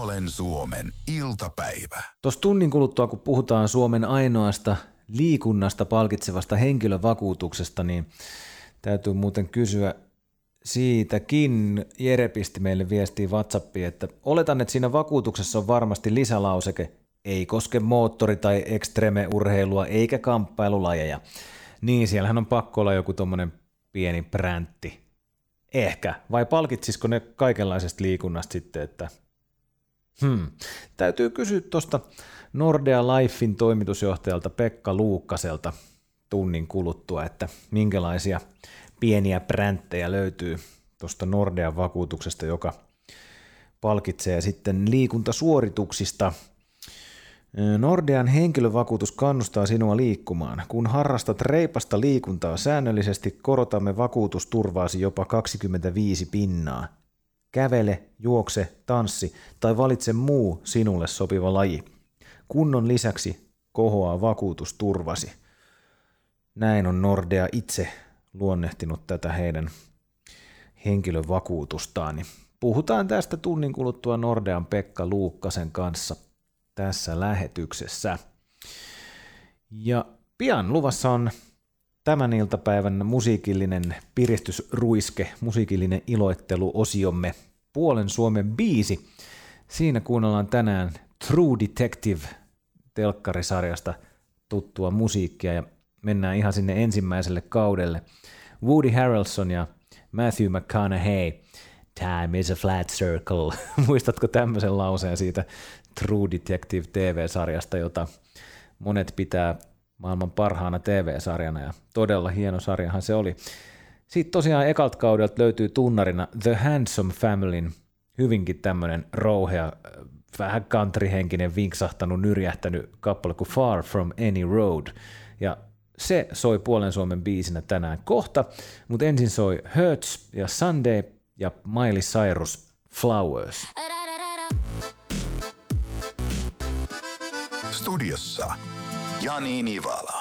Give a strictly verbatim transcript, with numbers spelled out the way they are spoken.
Puolen Suomen iltapäivä. Tuossa tunnin kuluttua, kun puhutaan Suomen ainoasta liikunnasta palkitsevasta henkilövakuutuksesta, niin täytyy muuten kysyä siitäkin. Jere pisti meille viestiä WhatsAppiin, että oletan, että siinä vakuutuksessa on varmasti lisälauseke, ei koske moottori- tai ekstreme-urheilua eikä kamppailulajeja. Niin, siellähän on pakko olla joku tommonen pieni präntti. Ehkä. Vai palkitsisiko ne kaikenlaisesta liikunnasta sitten, että hmm. Täytyy kysyä tuosta Nordea Lifein toimitusjohtajalta Pekka Luukkaselta tunnin kuluttua, että minkälaisia pieniä pränttejä löytyy tuosta Nordean vakuutuksesta, joka palkitsee sitten liikuntasuorituksista. Nordean henkilövakuutus kannustaa sinua liikkumaan. Kun harrastat reipasta liikuntaa säännöllisesti, korotamme vakuutusturvaasi jopa kaksikymmentäviisi pinnaa. Kävele, juokse, tanssi tai valitse muu sinulle sopiva laji. Kunnon lisäksi kohoaa vakuutusturvasi. Näin on Nordea itse luonnehtinut tätä heidän henkilövakuutustaan. Puhutaan tästä tunnin kuluttua Nordean Pekka Luukkasen kanssa tässä lähetyksessä. Ja pian luvassa on tämän iltapäivän musiikillinen piristysruiske, musiikillinen iloitteluosiomme Puolen Suomen biisi. Siinä kuunnellaan tänään True Detective-telkkarisarjasta tuttua musiikkia ja mennään ihan sinne ensimmäiselle kaudelle. Woody Harrelson ja Matthew McConaughey, Time is a flat circle. Muistatko tämmöisen lauseen siitä True Detective T V-sarjasta, jota monet pitää maailman parhaana T V-sarjana, ja todella hieno sarjahan se oli. Sitten tosiaan ekalta kaudelta löytyy tunnarina The Handsome Familyn hyvinkin tämmöinen rouhea, vähän countryhenkinen, vinksahtanut, nyrjähtänyt kappale kuin Far From Any Road, ja se soi Puolen Suomen biisinä tänään kohta, mutta ensin soi Hurts ja Sunday ja Miley Cyrus Flowers. Studiossa Jani Nivala.